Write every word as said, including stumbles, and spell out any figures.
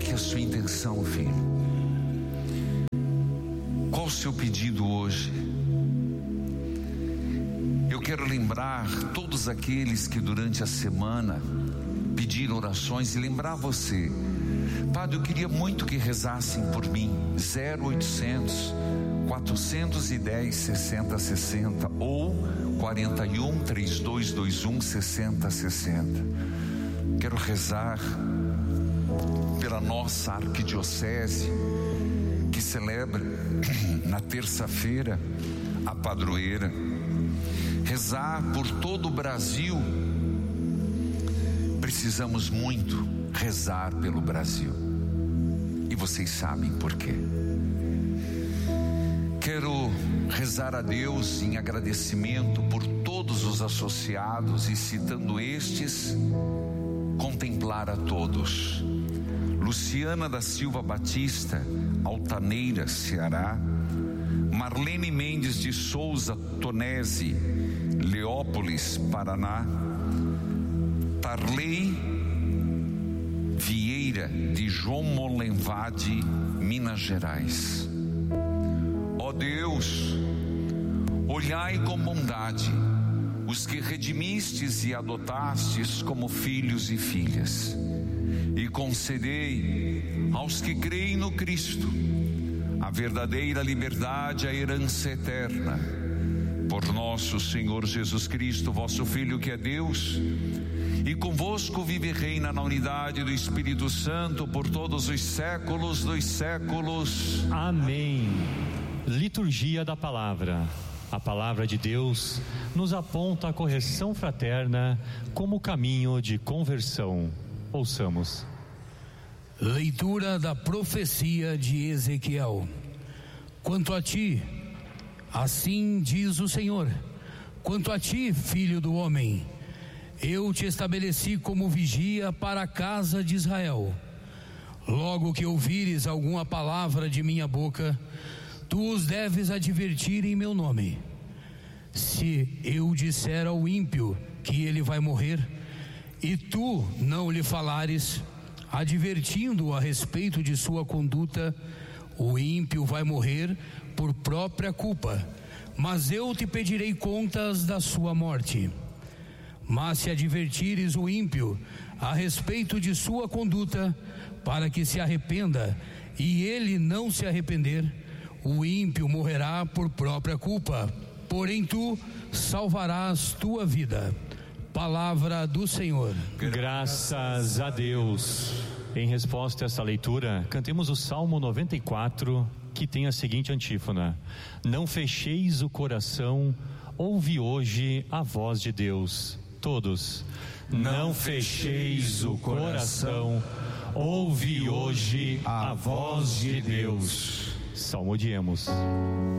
que é a sua intenção, filho? Qual o seu pedido hoje? Eu quero lembrar todos aqueles que durante a semana pediram orações e lembrar você: Padre, eu queria muito que rezassem por mim. Zero oitocentos, quatrocentos e dez, sessenta, sessenta ou quarenta e um, trinta e dois, vinte e um, sessenta, sessenta. Quero rezar pela nossa arquidiocese, que celebra na terça-feira a padroeira. Rezar por todo o Brasil. Precisamos muito rezar pelo Brasil, e vocês sabem por quê. Quero rezar a Deus em agradecimento por todos os associados e, citando estes, contemplar a todos: Luciana da Silva Batista, Altaneira, Ceará; Marlene Mendes de Souza Tonese, Leópolis, Paraná; Tarley Vieira de João Molenvade, Minas Gerais. Ó Deus, olhai com bondade os que redimistes e adotastes como filhos e filhas, e concedei aos que creem no Cristo a verdadeira liberdade, a herança eterna, por nosso Senhor Jesus Cristo, vosso Filho, que é Deus, e convosco vive e reina na unidade do Espírito Santo por todos os séculos dos séculos. Amém. Liturgia da Palavra. A Palavra de Deus nos aponta a correção fraterna como caminho de conversão. Ouçamos. Leitura da profecia de Ezequiel. Quanto a ti, assim diz o Senhor, quanto a ti, filho do homem, eu te estabeleci como vigia para a casa de Israel. Logo que ouvires alguma palavra de minha boca, tu os deves advertir em meu nome. Se eu disser ao ímpio que ele vai morrer, e tu não lhe falares, advertindo-o a respeito de sua conduta, o ímpio vai morrer por própria culpa, mas eu te pedirei contas da sua morte. Mas se advertires o ímpio a respeito de sua conduta, para que se arrependa, e ele não se arrepender, o ímpio morrerá por própria culpa, porém tu salvarás tua vida. Palavra do Senhor. Graças a Deus. Em resposta a essa leitura, cantemos o Salmo noventa e quatro, que tem a seguinte antífona: não fecheis o coração, ouve hoje a voz de Deus. Todos. Não fecheis o coração, ouve hoje a voz de Deus. Salmodiemos.